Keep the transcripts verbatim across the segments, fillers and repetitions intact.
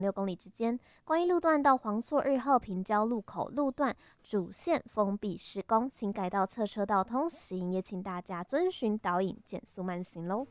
六公里之间。观音路段到黄厝二号平交路口路段主线封闭施工，请改道侧车道通行，也请大家遵循导引，减速慢行喽。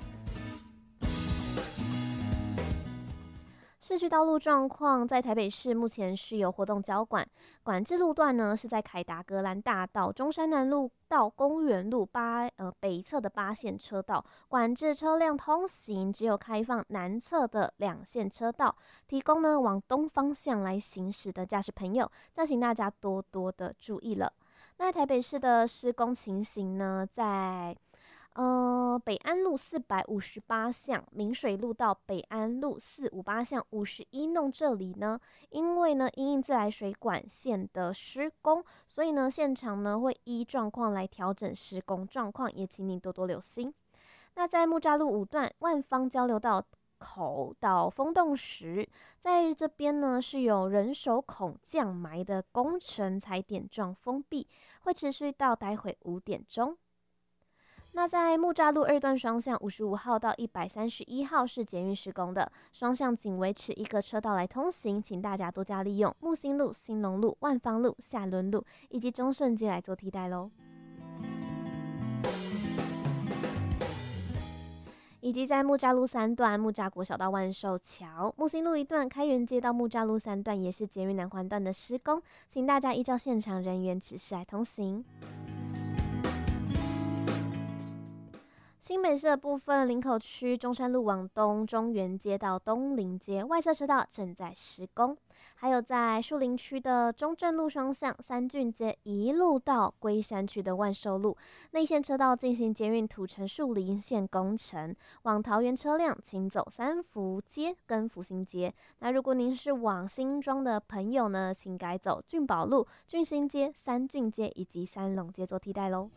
市区道路状况，在台北市目前是有活动交管，管制路段呢是在凯达格兰大道、中山南路到公园路八呃北侧的八线车道，管制车辆通行，只有开放南侧的两线车道，提供呢往东方向来行驶的驾驶朋友，再请大家多多的注意了。那台北市的施工情形呢，在呃，北安路四百五十八巷，明水路到北安路四五八巷五十一弄这里呢，因为呢因应自来水管线的施工，所以呢现场呢会依状况来调整施工状况，也请你多多留心。那在木栅路五段万方交流道口到风洞石，在这边呢是有人手孔降埋的工程踩点状封闭，会持续到待会五点钟。那在木栅路二段双向五十五号到一百三十一号是捷运施工的，双向仅维持一个车道来通行，请大家多加利用木星路、兴隆路、万芳路、下仑路以及中顺街来做替代咯。以及在木栅路三段木栅国小到万寿桥、木星路一段开元街到木栅路三段也是捷运南环段的施工，请大家依照现场人员指示来通行。新北市的部分，林口区中山路往东，中原街到东林街外侧车道正在施工，还有在树林区的中正路双向三郡街一路到龟山区的万寿路内线车道进行捷运土城树林线工程，往桃园车辆请走三福街跟福兴街。那如果您是往新庄的朋友呢，请改走俊宝路、俊兴街、三郡街以及三龙街做替代咯。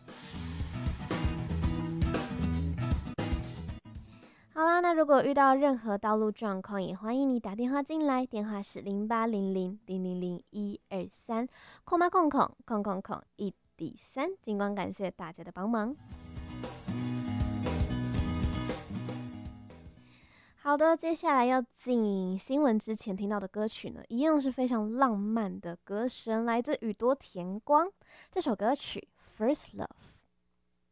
好啦，那如果遇到任何道路状况，也欢迎你打电话进来，电话是零八零零零零零一二三，空八空空空空空一底三。尽管感谢大家的帮忙。好的，接下来要进新闻之前听到的歌曲呢，一样是非常浪漫的歌声，来自宇多田光，这首歌曲《First Love》。